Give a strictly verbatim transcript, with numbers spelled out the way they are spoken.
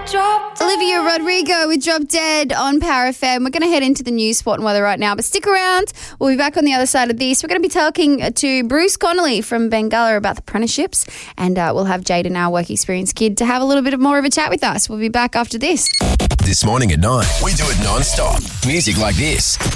Olivia Rodrigo with Drop Dead on Power F M. We're going to head into the news, sport and weather right now, but stick around. We'll be back on the other side of this. We're going to be talking to Bruce Connolly from Bengala about the apprenticeships, and uh, we'll have Jaden, our work experience kid, to have a little bit more of a chat with us. We'll be back after this. This morning at nine, we do it non-stop. Music like this.